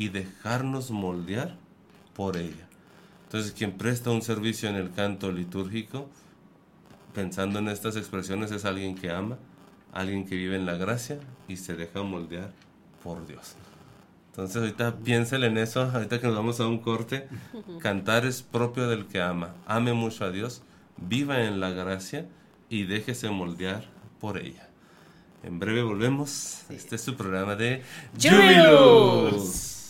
y dejarnos moldear por ella. Entonces, quien presta un servicio en el canto litúrgico, pensando en estas expresiones, es alguien que ama, alguien que vive en la gracia y se deja moldear por Dios. Entonces, ahorita piénsele en eso, ahorita que nos vamos a un corte. Cantar es propio del que ama. Ame mucho a Dios, viva en la gracia y déjese moldear por ella. En breve volvemos. Este es su programa de Jubilus. Jubilus.